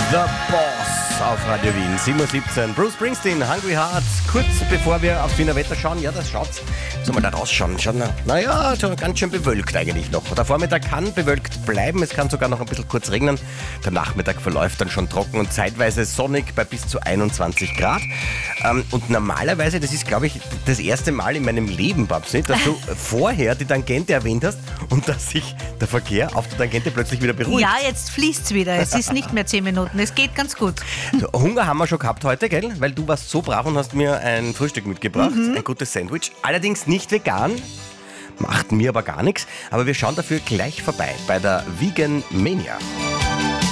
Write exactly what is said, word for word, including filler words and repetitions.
The Boss auf Radio Wien, sieben Uhr siebzehn. Bruce Springsteen, Hungry Hearts. Kurz bevor wir aufs Wiener Wetter schauen, ja, das schaut's. Soll mal da rausschauen. Schauen, naja, schon ganz schön bewölkt eigentlich noch. Der Vormittag kann bewölkt bleiben, es kann sogar noch ein bisschen kurz regnen. Der Nachmittag verläuft dann schon trocken und zeitweise sonnig bei bis zu einundzwanzig Grad. Ähm, und normalerweise, das ist, glaube ich, das erste Mal in meinem Leben, Babsi, dass du vorher die Tangente erwähnt hast und dass sich der Verkehr auf der Tangente plötzlich wieder beruhigt. Ja, jetzt fließt's wieder. Es ist nicht mehr zehn Minuten. Es geht ganz gut. So, Hunger haben wir schon gehabt heute, gell? Weil du warst so brav und hast mir ein Frühstück mitgebracht. Mhm. Ein gutes Sandwich. Allerdings nicht vegan. Macht mir aber gar nichts. Aber wir schauen dafür gleich vorbei bei der Vegan Mania.